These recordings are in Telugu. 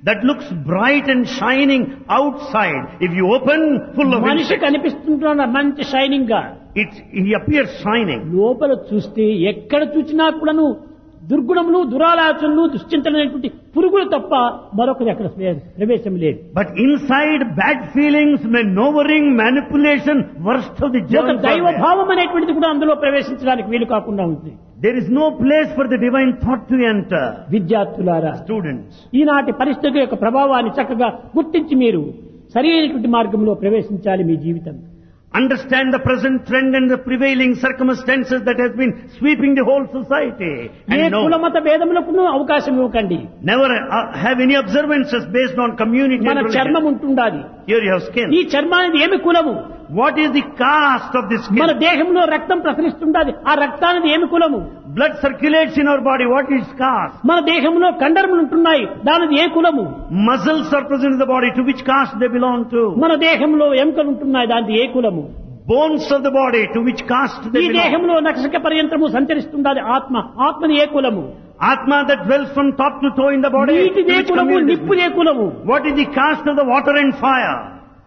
that looks bright and shining outside. If you open, full of మనిషి insects. కనిపిస్తుంటున్న మంచి షైనింగ్ గా, He appears shining. లోపల చూస్తే ఎక్కడ చూసినా కూడాను దుర్గుణములు, దురాలోచనలు, దుశ్చింతలైనటువంటి పురుగులు తప్ప మరొకటి అక్కడ ప్రవేశం లేదు. But inside, bad feelings, maneuvering, manipulation, worst of the ఒక germs are దైవ there. భావం అనేటువంటిది కూడా అందులో ప్రవేశించడానికి వీలు కాకుండా ఉంది. There is no place for the divine thought to enter. విద్యార్థులారా, Students, ఈనాటి పరిస్థితుల యొక్క ప్రభావాన్ని చక్కగా గుర్తించి మీరు సరైనటువంటి మార్గంలో ప్రవేశించాలి మీ జీవితం. understand the present trend and the prevailing circumstances that has been sweeping the whole society. A And కుల no, మత భేదములకు అవకాశం ఇవ్వకండి. never have any observances based on community మన and చర్మం religion. ఉంటుండాలి. Here you have skin. ఈ చర్మానికి ఏమి కులము? What is the caste of this మన skin? దేహంలో రక్తం ప్రసరిస్తుండాలి. ఆ రక్తానికి ఏమి కులము? Blood circulates in our body. What is caste? మన దేహంలో కండరములు ఉంటున్నాయి. దానిది ఏ కులము? Muscles are present in the body. To which caste they belong to? మన దేహంలో ఎముకలు ఉంటున్నాయి. దానిది ఏ కులము? Bones of the body. To which caste ఈ they belong? దేహంలో నక్షక పర్యంతరము సంచరిస్తుండాలి ఆత్మ. ఆత్మని ఏ కులము? Atma that dwells from top to toe in the body. నీటి To ఏ which కులము? community? నిప్పు ఏ కులము? What is the caste of the water and fire?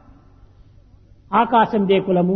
ఆకాశం ఏ కులము?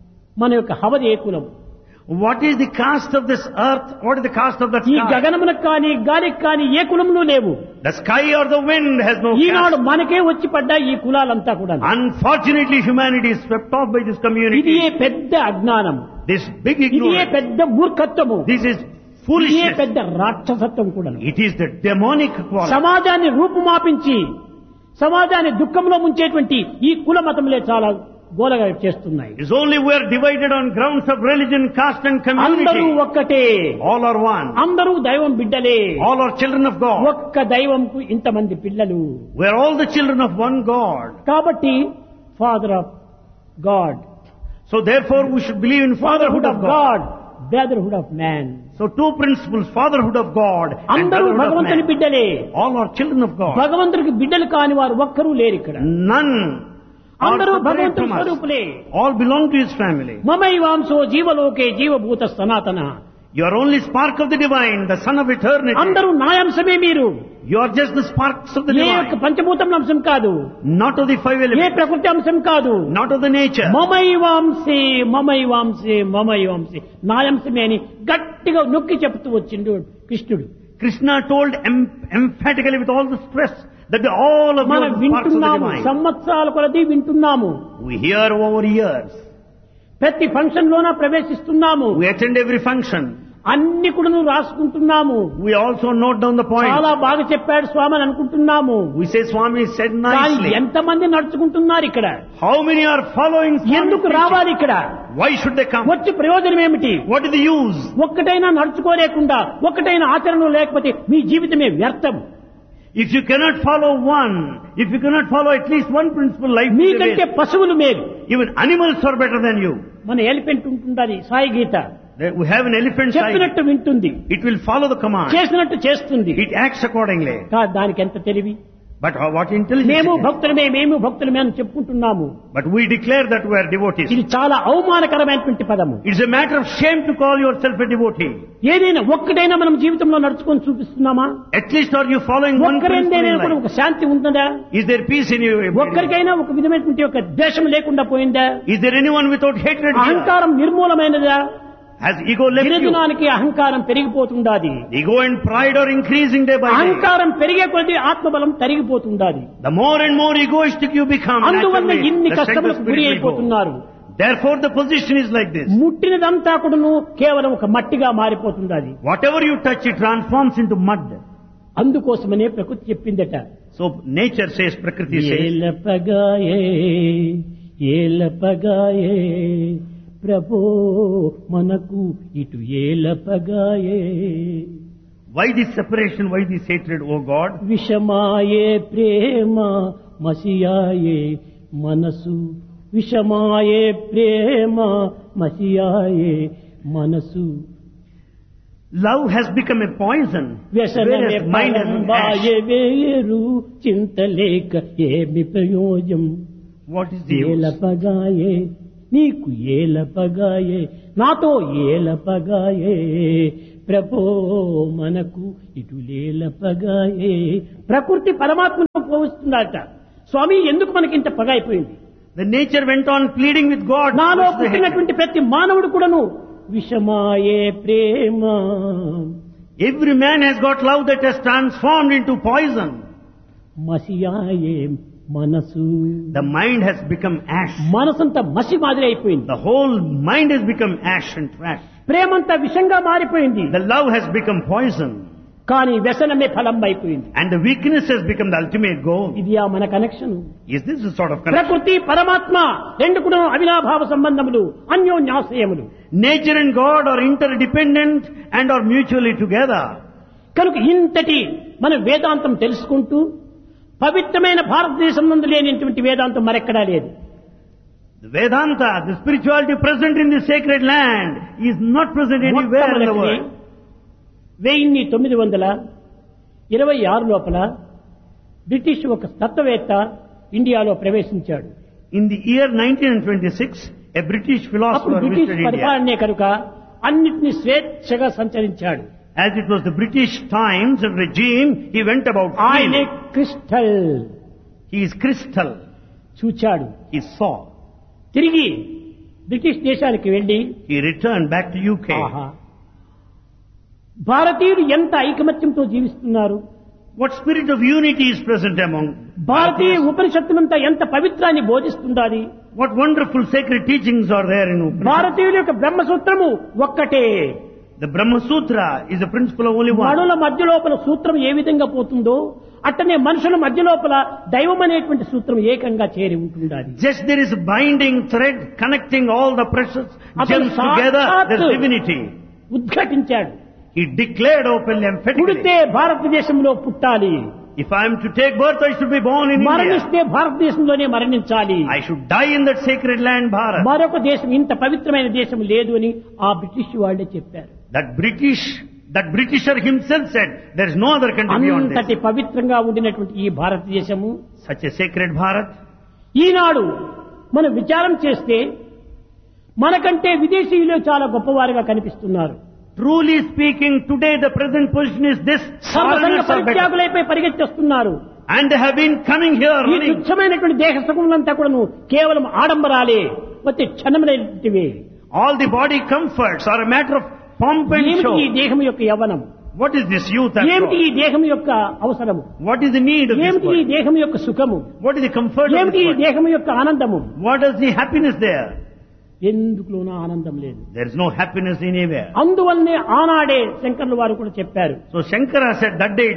మన యొక్క హవది ఏ కులము? What is the caste of this earth? What is the caste of that ఈ sky? గగనములకు కానీ గాలికి కానీ ఏ కులములు లేవు. The sky or the wind has no Eenadu caste. మనకే వచ్చి పడ్డాయి ఈ కులాలంతా కూడా. Unfortunately, humanity is swept off by this ఇది community. ఏ పెద్ద అజ్ఞానం, This big ఇది ఏ ignorance. పెద్ద మూర్ఖత్వము, This is ఇది ఏ foolishness. పెద్ద రాక్షసత్వం కూడా. It is the demonic quality. సమాజాన్ని రూపుమాపించి సమాజాన్ని దుఃఖంలో ముంచేటువంటి ఈ కుల మతములే చాలా గోలగా చేస్తున్నాయి. It's only we are divided on grounds of religion, caste and అందరూ community. ఒక్కటే, All are one. అందరూ దైవం బిడ్డలే. All are children of God. ఒక్క దైవంకు ఇంతమంది పిల్లలు. We are all the children of one God. కాబట్టి father of God, So therefore we should believe in fatherhood fatherhood of of God. God, brotherhood of man. So two principles, fatherhood of God and అందరూ brotherhood of భగవంతుని man. బిడ్డలే. All are children of God. భగవంతుడికి బిడ్డలు కాని వారు ఒక్కరూ లేరు ఇక్కడ. None are అందరూ separate భగవంతుని from us. స్వరూపులే. All belong to His family. మమైవాంసో జీవలోకే జీవభూత సనాతన. You are only spark of the divine, the son of eternity. అందరూ నాయాంశమే మీరు. You are just the sparks of the ఏ యొక్క divine. పంచభూతం అంశం కాదు, Not of the five A elements. ప్రకృతి అంశం కాదు. Not of the nature. మమైవాంసే మమైవాంసే మమైవాంసే, నాయాంశమే అని గట్టిగా నొక్కి చెప్తూ వచ్చిండు కృష్ణుడు. Krishna told emphatically with all the stress that all of you మనం are the sparks of the వింటున్నాము, divine. సంవత్సరాల కొలది వింటున్నాము, We hear over years. ప్రతి ఫంక్షన్ లోన ప్రవేశిస్తున్నాము, We attend every function. అన్ని కూడా రాసుకుంటున్నాము. We also note down the చాలా point. బాగా చెప్పాడు స్వామి అని అనుకుంటున్నాము. We say Swami said కానీ nicely. ఎంతమంది నడుచుకుంటున్నారు ఇక్కడ? How many are following Swami's ఎందుకు teaching? రావాలి ఇక్కడ? Why should they come? వచ్చి ప్రయోజనం ఏమిటి? What is the use? ఒక్కటైనా నడుచుకోలేకుండా, ఒక్కటైనా ఆచరణ లేకపోతే మీ జీవితమే వ్యర్థం. If you cannot follow one, if you cannot follow at least one principle, life will be మీకంటే waste. పశువులు మేలు. Even animals are better than you. మన ఎలిఫెంట్ ఉంటుందని సాయి గీత We have an elephant side. చెప్పినట్టు వింటుంది, It will follow the command. చేసినట్టు చేస్తుంది. It acts accordingly. దానికి ఎంత తెలివి. But what intelligence మేము it is. భక్తులమే, మేము భక్తులమే అని చెప్పుకుంటున్నాము. But we declare that we are devotees. ఇది చాలా అవమానకరమైనటువంటి పదము. It's a matter of shame to call yourself a devotee. ఏదైనా ఒక్కటైనా మనం జీవితంలో నడుచుకొని చూపిస్తున్నామా? At least are you following one principle ఒక్కరైనా in కూడా life? ఒక శాంతి ఉంటుందా? Is there peace in you? ఒక్కరికైనా ఒక విధమైనటువంటి ఒక ద్వేషం లేకుండా పోయిందా? Is there anyone without hatred here? అహంకారం నిర్మూలమైనదా? Has ego left you? దినదినానికి అహంకారం పెరిగిపోతుండాది. Ego and pride are increasing day by day. అహంకారం పెరిగే కొద్దీ ఆత్మబలం తరిగిపోతుండాది. The more and more egoistic you become, అందువల్ల naturally, ఇన్ని the strength of కష్టములకు గురి spirit will go. అయిపోతున్నారు. Therefore the position is like this. ముట్టినదంతా కూడాను కేవలం ఒక మట్టిగా మారిపోతుండాది. Whatever you touch, it transforms into mud. అందుకోసమనే ప్రకృతి చెప్పిందట, So nature says, Prakriti says, ఏలపగాయే ఏలపగాయే ప్రభో మనకు ఇటు ఏలపగాయే. why this separation, why this hatred, O God? విషమాయే ప్రేమ మసియాయే మనసు, విషమాయే ప్రేమ మసియాయే మనసు. Love has become a poison, వ్యసనమే whereas mind has an ash. పరంబాయే వేరు చింతలేక ఏమి ప్రయోజం. What is the use? ప్రభో మనకు ఇటులేలపగాయే. ప్రకృతి పరమాత్మను పోవిస్తుందట. స్వామి ఎందుకు మనకి ఇంత పగ అయిపోయింది? The nature went on pleading with God. నాలో పుట్టినటువంటి ప్రతి మానవుడు కూడాను విషమాయే ప్రేమ. Every man has got love that has transformed into poison. మసియాయే మనసు. The mind has become ash. మనసంతా మసి మాదిరి అయిపోయింది. The whole mind has become ash and trash. ప్రేమంతా విషంగా మారిపోయింది. The love has become poison. కానీ వ్యసనమే ఫలం అయిపోయింది. And the weakness has become the ultimate goal. ఇది మన connection. Is this the sort of connection? ప్రకృతి పరమాత్మ రెండు కూడా అవినాభావ సంబంధములు, అన్యోన్యాశ్రయములు. Nature and God are interdependent and are mutually together. కనుక ఇంతటి మన వేదాంతం తెలుసుకుంటూ పవిత్రమైన భారతదేశం నందు లేనిటువంటి వేదాంతం మరెక్కడా లేదు. The Vedanta, the spirituality present in the sacred land is not present anywhere in the world. 1926 లోపల బ్రిటిష్ ఒక తత్వవేత్త ఇండియాలో ప్రవేశించాడు. In the year 1926, a British philosopher British visited India. పరిపాలనే కనుక అన్నిటినీ స్వేచ్ఛగా సంచరించాడు. As it was the British times and regime, he went about ఆయనే freely. Crystal He is crystal. చూచాడు. He saw. తిరిగి బ్రిటిష్ దేశానికి వెళ్లి He returned back to UK. ఆహా, భారతీయులు ఎంత ఐకమత్యంతో జీవిస్తున్నారు. What spirit of unity is present among Bharatiya Bharatiyas? ఉపనిషత్తులంతా ఎంత పవిత్రాన్ని బోధిస్తుండాలి. What wonderful sacred teachings are there in Upanishad? భారతీయుల యొక్క బ్రహ్మసూత్రము ఒక్కటే. The Brahma Sutra is the principle of only one. మనుల మధ్య లోపల సూత్రం ఏ విధంగా పోతుందో అట్టనే మనుషుల మధ్య లోపల దైవం అనేటువంటి సూత్రం ఏకంగా చేరి ఉంటుండాలి. Just there is a binding thread connecting all the precious gems together. There's divinity. ఉద్ఘాటించాడు. He declared openly, emphatically, పుడితే భారతదేశంలో పుట్టాలి, if I am to take birth, I should be born in India. మరణిస్తే భారతదేశంలోనే మరణించాలి. I should die in that sacred land, Bharat. మరొక దేశం ఇంత పవిత్రమైన దేశం లేదు అని ఆ బ్రిటిష్ వాళ్ళే చెప్పారు. That Britisher himself said, there is no other country beyond అంతటి this. పవిత్రంగా ఉండినటువంటి ఈ భారతదేశము Such a sacred Bharat. ఈనాడు మనం విచారం చేస్తే మనకంటే విదేశీయులు చాలా గొప్పవారుగా కనిపిస్తున్నారు. Truly speaking, today the present position is this: సర్వసంగ foreigners are better. పరిత్యాగులైపై పరిగెత్తేస్తున్నారు. And they have been coming here ఈ running. తుచ్చమైనటువంటి దేహ సుఖములంతా కూడాను కేవలం ఆడంబరాలే, వచ్చే క్షణములైనటివే. All the body comforts are a matter of pomp and ఏమిటి show. ఈ దేహం యొక్క యవ్వనం? What is this youth after ఏమిటి ఈ all? దేహం యొక్క అవసరము? What is the need of this ఏమిటి ఈ body? దేహం యొక్క సుఖము? What is the comfort of ఏమిటి this ఈ body? దేహం యొక్క ఆనందము? What is the happiness there? ఎందుకులోనూ ఆనందం లేదు. There is no happiness anywhere. అందువల్లనే ఆనాడే శంకర్లు వారు కూడా చెప్పారు. So Shankara said that day